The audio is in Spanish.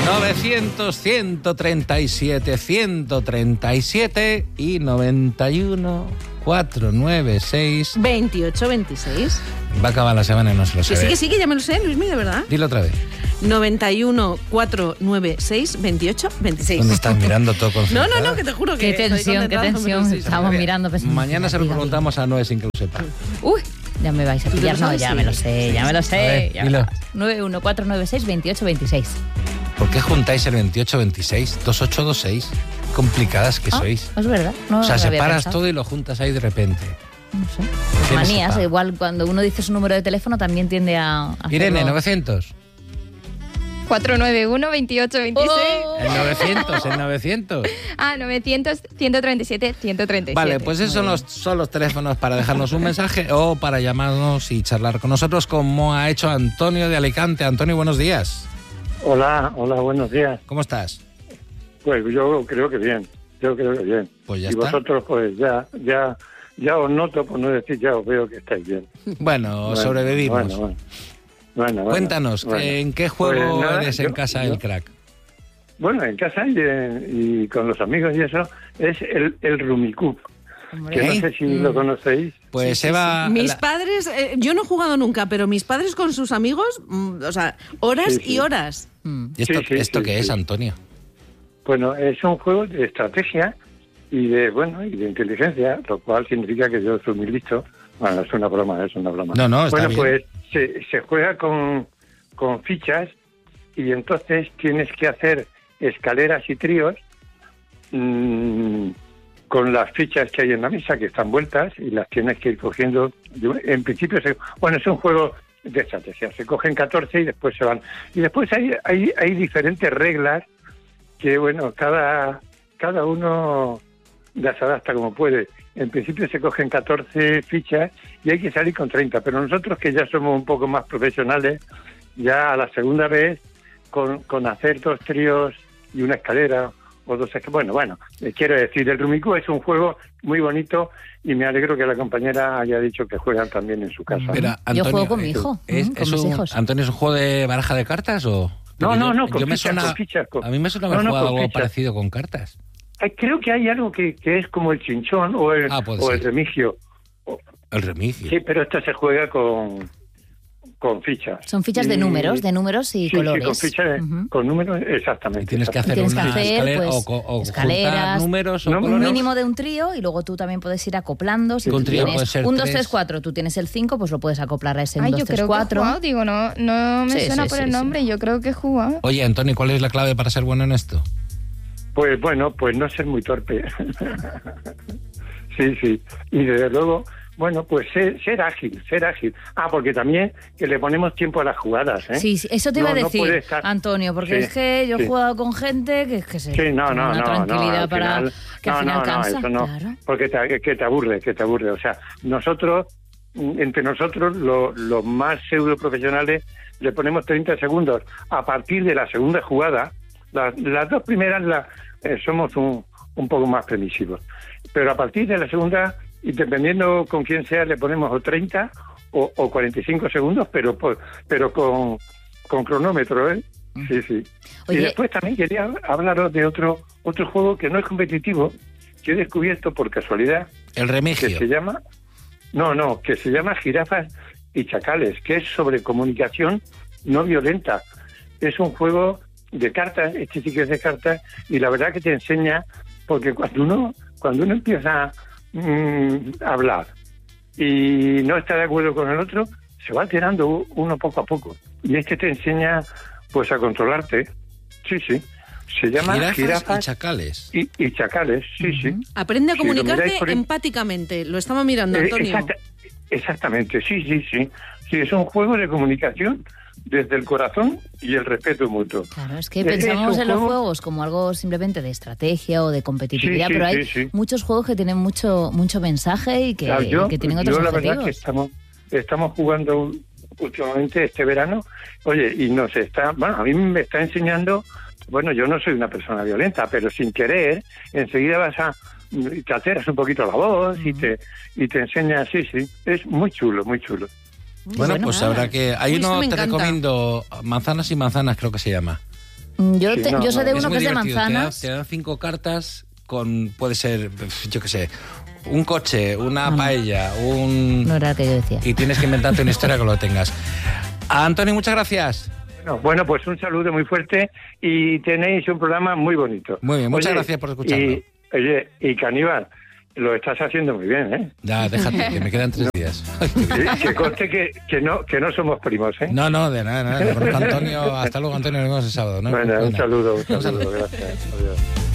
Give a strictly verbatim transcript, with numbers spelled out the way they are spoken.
novecientos, ciento treinta y siete, ciento treinta y siete y noventa y uno, cuatrocientos noventa y seis. veintiocho veintiséis. Va a acabar la semana y no se lo sabe. Que sí, que sí, que ya me lo sé, Luismi, de verdad. Dilo otra vez. noventa y uno, cuatrocientos noventa y seis, veintiocho veintiséis. ¿Dónde estás mirando todo concentrado? No, no, no, que te juro que... Qué tensión, qué tensión. Estamos mirando. Pensando, mañana se lo preguntamos a Noé sin que lo sepa. Uy, ya me vais a pillar. No, ya me lo sé, ya me lo sé. Ver, ya dilo. nueve uno cuatro nueve seis, veintiocho veintiséis. ¿Por qué juntáis el veintiocho veintiséis? dos ocho dos seis. Complicadas que Ah, sois. es verdad. No O sea, lo había separas pensado. todo y lo juntas ahí de repente. No sé. Pues manías, sepa. igual cuando uno dice su número de teléfono también tiende a... a Irene, hacerlo. novecientos. cuatrocientos noventa y uno, veintiocho veintiséis. Oh. El novecientos, el novecientos. Ah, novecientos, ciento treinta y siete, ciento treinta y siete. Vale, pues esos son los, son los teléfonos para dejarnos un mensaje o para llamarnos y charlar con nosotros, como ha hecho Antonio de Alicante. Antonio, buenos días. Hola, hola, buenos días. ¿Cómo estás? Pues yo creo que bien, yo creo que bien. Pues ya y está. vosotros, pues ya, ya, ya os noto, por no decir ya os veo que estáis bien. Bueno, Bueno, sobrevivimos. Bueno, bueno. Bueno, bueno, Cuéntanos, bueno. ¿en qué juego Pues nada, eres yo- en casa yo- del crack? Bueno, en casa y, en- y con los amigos y eso, es el, el Rummikub, Hombre. que ¿Eh? no sé si lo conocéis. Pues Eva... Mis la- padres, eh, yo no he jugado nunca, pero mis padres con sus amigos, mm, o sea, horas Sí, sí. y horas. Mm. ¿Y esto, Sí, sí, esto sí, qué sí. es, Antonio? Bueno, es un juego de estrategia y de, bueno, y de inteligencia, lo cual significa que yo soy muy listo. Bueno, es una broma, es una broma. No, no, está Bueno, bien. pues se, se juega con, con fichas y entonces tienes que hacer escaleras y tríos mmm, con las fichas que hay en la mesa, que están vueltas, y las tienes que ir cogiendo. En principio, se, bueno, es un juego de estrategia. Se cogen catorce y después se van. Y después hay, hay, hay diferentes reglas que, bueno, cada, cada uno las adapta como puede. En principio se cogen catorce fichas y hay que salir con treinta, pero nosotros, que ya somos un poco más profesionales, ya a la segunda vez, con, con hacer dos tríos y una escalera, o dos escaleras, bueno, bueno, eh, quiero decir, el Rummikub es un juego muy bonito y me alegro que la compañera haya dicho que juegan también en su casa. Pero, Antonio, Yo juego con mi eh, hijo, ¿Es, mm, con es mis un, hijos. Antonio, ¿es un juego de baraja de cartas o...? No, Porque no, yo- no, con yo me fichas, suena- con fichas, con- A mí me suena haber No, no, jugado con algo fichas. parecido con cartas. Ay, creo que hay algo que, que es como el chinchón o el, Ah, puede o el ser. remigio. El remigio. Sí, pero esto se juega con, con fichas. Son fichas de Y- números, de números y sí, sí, colores. con fichas, Ujú. con números, exactamente. Y tienes que Y hacer tienes que una hacer, escalera pues, o, co- o juntar escaleras, números o No, Un colores. mínimo de un trío y luego tú también puedes ir acoplando. Si Un tú trío tienes puede ser un, dos, tres. tres, cuatro, tú tienes el cinco, pues lo puedes acoplar a ese Ay, un, yo dos, tres, creo que he cuatro. jugado, digo, no, no me Sí, suena sí, por sí, el sí. nombre, yo creo que he jugado. Oye, Antonio, ¿cuál es la clave para ser bueno en esto? Pues bueno, pues no ser muy torpe. Sí, sí. Y desde luego, bueno, pues ser, ser ágil, ser ágil. Ah, porque también que le ponemos tiempo a las jugadas, ¿eh? Sí, sí, eso te iba No, a no decir, puede estar- Antonio, porque Sí, es que yo he sí. jugado con gente que, que se Sí, no, tiene no, una no, tranquilidad no, al para final- que al no, final no, no, cansa. eso no, Claro. porque te, que te aburre, que te aburre. O sea, nosotros, mm, entre nosotros, lo- los más pseudo profesionales, le ponemos treinta segundos. A partir de la segunda jugada, las, las dos primeras la, eh, somos un, un poco más permisivos. Pero a partir de la segunda, y dependiendo con quién sea, le ponemos o treinta o, o cuarenta y cinco segundos, pero por- pero con, con cronómetro, ¿eh? Sí, sí. Oye. Y después también quería hablaros de otro otro juego que no es competitivo, que he descubierto por casualidad, El que remigio. se llama... No, no, que se llama Jirafas y Chacales, que es sobre comunicación no violenta. Es un juego de cartas, este sí que es de cartas, y la verdad que te enseña, porque cuando uno, cuando uno empieza mm, a hablar y no está de acuerdo con el otro, se va alterando uno poco a poco. Y este te enseña pues a controlarte. Sí, sí. Se llama Jirafas, Jirafas y chacales. y, y Chacales, sí, sí. Aprende a Sí, lo comunicarte miráis por ahí. empáticamente. Lo estaba mirando, Eh, Antonio. exacta- exactamente, sí, sí, sí. Sí, es un juego de comunicación desde el corazón y el respeto mutuo. Claro, es que Eh, pensamos es un en los juego- juegos como algo simplemente de estrategia o de competitividad, Sí, sí, pero hay sí, sí. muchos juegos que tienen mucho mucho mensaje y que, Claro, yo, y que tienen otros yo la objetivos. verdad que estamos, estamos jugando últimamente este verano, oye, y nos está, bueno, a mí me está enseñando, bueno, yo no soy una persona violenta, pero sin querer, enseguida vas a, te alteras un poquito la voz y te y te enseña, sí, sí, es muy chulo, muy chulo. Bueno, bueno, pues nada. habrá que... Hay Uy, esto uno, me te encanta. recomiendo, Manzanas y Manzanas creo que se llama. Yo, Sí, te- no, yo sé no, de Es uno muy que es de divertido. Te dan- manzanas. Te dan cinco cartas con, puede ser, yo qué sé, un coche, una No. paella, un... No era el que yo decía. Y tienes que inventarte una historia que lo tengas. Antonio, muchas gracias. Bueno, bueno, pues un saludo muy fuerte y tenéis un programa muy bonito. Muy bien, muchas Oye, gracias por escucharlo. Y, oye, y Caníbal, lo estás haciendo muy bien, ¿eh? Ya, déjate, que me quedan tres días. Sí, que conste que, que, no, que no somos primos, ¿eh? No, no, de nada, nada. Conozco a Antonio. Hasta luego, Antonio. Nos vemos el sábado, ¿no? Bueno, un Bueno. saludo, un Un saludo. saludo, gracias. Adiós.